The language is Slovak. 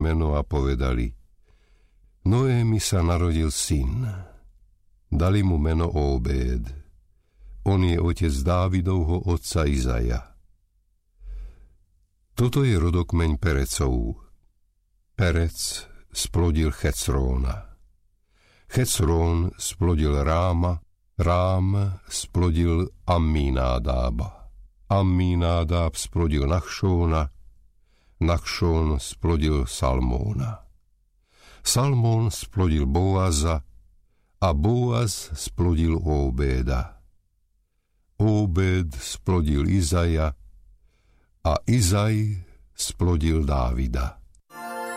meno a povedali: Noémi sa narodil syn. Dali mu meno Óbéd. On je otec Dávidovho otca Izaja. Toto je rodokmeň Perecov. Perec splodil Checróna. Checrón splodil Ráma. Rám splodil Amminádába. Amminádáb splodil Nachšóna. Nachšón splodil Salmóna. Salmón splodil Boaza a Boaz splodil Óbéda. Óbéd splodil Izaja a Izaj splodil Dávida.